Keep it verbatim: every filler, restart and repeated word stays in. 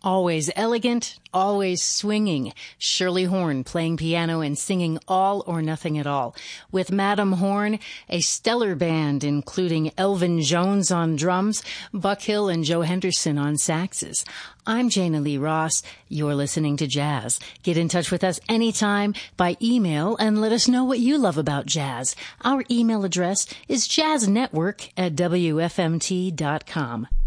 Always elegant, always swinging. Shirley Horn playing piano and singing All or Nothing at All. With Madame Horn, a stellar band including Elvin Jones on drums, Buck Hill and Joe Henderson on saxes. I'm Jana Lee Ross. You're listening to Jazz. Get in touch with us anytime by email and let us know what you love about jazz. Our email address is jazznetwork at W F M T dot com.